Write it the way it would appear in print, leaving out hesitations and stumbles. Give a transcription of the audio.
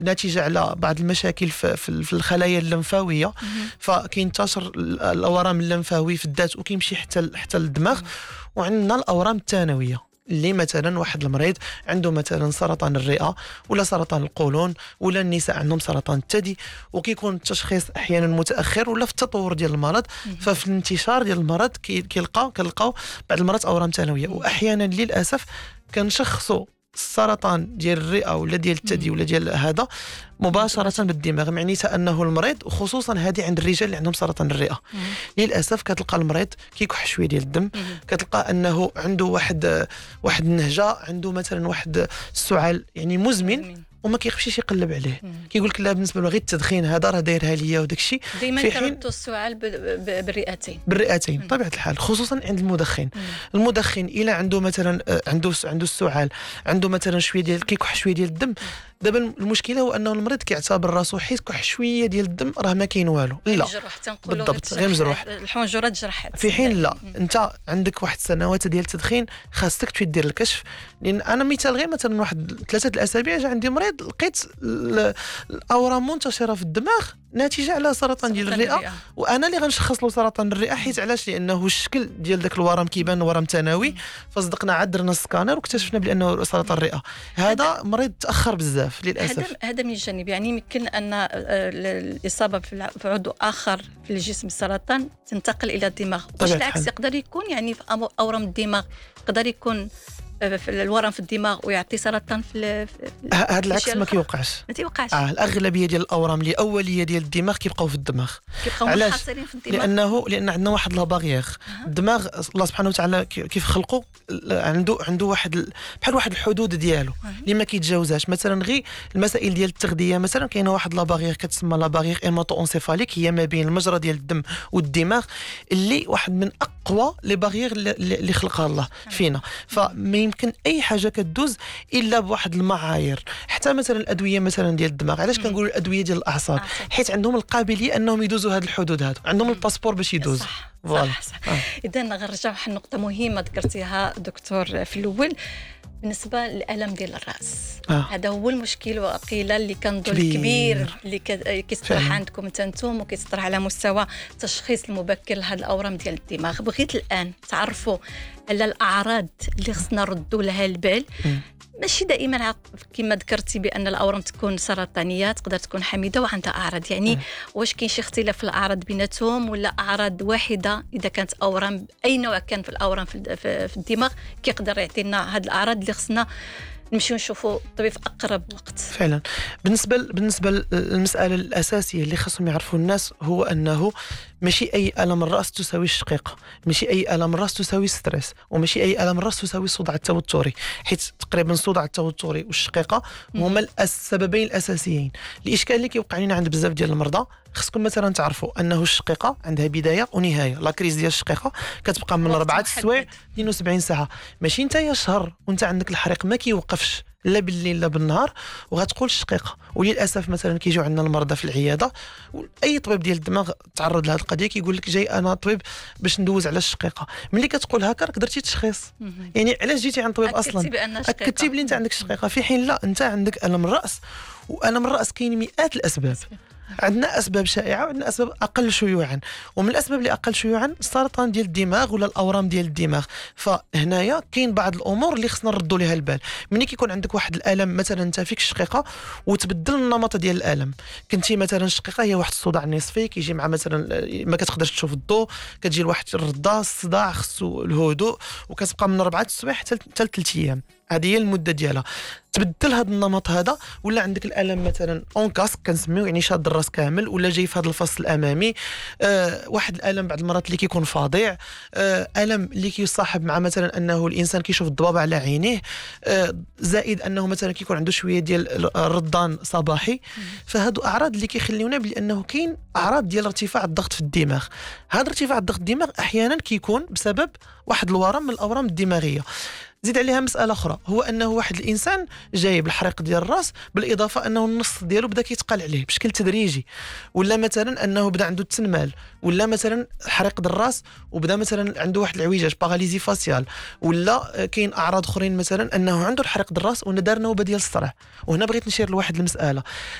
نتيجة على بعض المشاكل في الخلايا اللمفاوية، فكينتشر الأورام اللمفاوي في الذات وكيمشي حتى للدماغ. وعندنا الأورام الثانوية اللي مثلا واحد المريض عنده مثلا سرطان الرئة ولا سرطان القولون ولا النساء عندهم سرطان الثدي، وكيكون التشخيص احيانا متاخر ولا في التطور ديال المرض، ففي الانتشار ديال المرض كنلقاو بعض المرات اورام ثانويه. واحيانا للاسف كنشخصوا السرطان ديال الرئه ولا ديال الثدي ولا ديال هذا مباشره بالدماغ، معناتها انه المريض، وخصوصا هذه عند الرجال اللي عندهم سرطان الرئه. للاسف كتلقى المريض كيكح شويه ديال الدم، كتلقى انه عنده واحد النهجه، عنده مثلا واحد السعال يعني مزمن وما كيخفيش يقلب عليه. كيقول لك لا بالنسبه له غير التدخين هذا راه دايرها ليا وداك الشيء. دائما كنربطوا السعال بالرئتين طبيعه الحال، خصوصا عند المدخن الا عنده مثلا عنده السعال، عنده مثلا شويه ديال كيكح شويه ديال الدم. دابا المشكله هو انه المريض كيعتبر راسو حيت كح شويه ديال الدم راه ما كاين والو. لا بالضبط، غير مجروح، الحنجره جرحت. في حين لا، انت عندك واحد السنوات ديال التدخين خاصك تمشي دير الكشف. لان انا مثال غير مثلا واحد 3 الاسابيع جا عندي مريض لقيت الاورام منتشره في الدماغ نتيجه على سرطان ديال الرئه، وانا اللي غنشخص له سرطان الرئه. حيت علاش؟ لانه الشكل ديال داك الورم كيبان ورم ثانوي، فصدقنا عاد درنا السكانر واكتشفنا بانه سرطان الرئه. هذا مريض تاخر بزاف للاسف. هذا من الجانب، يعني يمكن ان الاصابه في عضو اخر في الجسم بالسرطان تنتقل الى الدماغ، واش العكس يقدر يكون؟ يعني في اورام الدماغ يقدر يكون في الورم في الدماغ ويعطي سرطان في هذا العكس ما كيوقعش. الاغلبيه ديال الاورام اللي اوليه ديال الدماغ كيبقاو في الدماغ. علاش؟ في الدماغ لان عندنا واحد لاباغيير. الدماغ الله سبحانه وتعالى كيف خلقه عنده واحد بحال واحد الحدود ديالو اللي ما كيتجاوزهاش. مثلا غير المسائل ديال التغذيه، مثلا كاينه واحد لاباغيير كتسمى لاباغيير ايماتو انسيفاليك، هي ما بين المجرى ديال الدم والدماغ، اللي واحد من اقوى لي باغيير اللي خلقها الله فينا. فما يمكن اي حاجه كدوز الا بواحد المعايير. حتى مثلا الادويه مثلا ديال الدماغ، علاش كنقولوا الادويه ديال الاعصاب؟ حيت عندهم القابليه انهم يدوزوا هذه الحدود، هذو عندهم الباسبور باش يدوزوا. صح. اذا غنرجعوا واحد النقطه مهمه ذكرتيها دكتور في الاول بالنسبه للالم ديال الراس. هذا هو المشكل وقيل اللي كنظن كبير اللي كيصطرح عندكم انتم وكيصطرح على مستوى التشخيص المبكر لهذه الاورام ديال الدماغ. بغيت الان تعرفوا على الاعراض اللي خصنا نردوا لها البال. ماشي دائما كما ذكرتي بان الاورام تكون سرطانيه، تقدر تكون حميده وعندها اعراض. يعني واش كاين شي اختلاف في الاعراض بيناتهم ولا اعراض واحده؟ اذا كانت اورام اي نوع كان في الاورام في الدماغ كيقدر يعطينا هذه الاعراض اللي خصنا نمشيو نشوفوا الطبيب في اقرب وقت. فعلا بالنسبه للمساله الاساسيه اللي خصهم يعرفوا الناس هو انه ماشي اي الم الراس تساوي الشقيقه، ماشي اي الم الراس تساوي ستريس، وماشي اي الم الراس تساوي الصداع التوتري. حيت تقريبا الصداع التوتري والشقيقه هما السببين الاساسيين. الاشكال اللي كيوقع لنا عند بزاف ديال المرضى، خصكم مثلا تعرفوا انه الشقيقه عندها بدايه ونهايه. لا كريز ديال الشقيقه كتبقى من 4 السوايع 72 ساعه. ماشي انت يا شهر وانت عندك الحريق ما كيوقفش لا بالليل لا بالنهار وغتقول الشقيقه. وللاسف مثلا كيجيو عندنا المرضى في العياده، اي طبيب ديال الدماغ تعرض لهذه القضيه كيقول لك جاي انا طبيب باش ندوز على الشقيقه. ملي كتقول هكا راك درتي تشخيص. يعني علاش جيتي عند طبيب اصلا؟ اكدتي بلي انت عندك شقيقه، في حين لا، انت عندك الم الراس. والم الراس كاين مئات الاسباب. عندنا اسباب شائعه وعندنا اسباب اقل شيوعا، ومن الاسباب اللي اقل شيوعا السرطان ديال الدماغ ولا الاورام ديال الدماغ. فهنايا كاين بعض الامور اللي خصنا نردوا لها البال. ملي كيكون عندك واحد الالم، مثلا انت فيك الشقيقه وتبدل النمط ديال الالم، كنتي مثلا الشقيقه هي واحد الصداع نصفي كيجي مع مثلا ما كتقدرش تشوف الضوء، كتجي لواحد الرده، الصداع خصو الهدوء، وكتبقى من 4 السوايع حتى 3 ايام. هذه هي المده ديالها. تبدل هذا النمط هذا، ولا عندك الالم مثلا اون كاسك كنسميو، يعني شاد الراس كامل، ولا جاي في هذا الفصل الامامي. واحد الالم بعض المرات اللي كيكون فظيع، الم اللي كيصاحب مع مثلا انه الانسان كيشوف الضباب على عينيه، زائد انه مثلا كيكون عنده شويه ديال الردان صباحي. فهادو اعراض اللي كيخليونا بانه كاين اعراض ديال ارتفاع الضغط في الدماغ. هذا ارتفاع الضغط الدماغ احيانا كيكون بسبب واحد الورم من الاورام الدماغيه. زيد عليها مساله اخرى، هو انه واحد الانسان جاي بالحريق ديال الراس، بالاضافه انه النص ديالو بدا كيتقال عليه بشكل تدريجي، ولا مثلا انه بدا عنده التنمال، ولا مثلا حريق ديال الراس وبدا مثلا عنده واحد العويجاج باراليزي فاسيال، ولا كاين اعراض اخرين مثلا انه عنده الحريق ديال الراس ودار نوبه ديال الصرع. وهنا بغيت نشير لواحد المساله،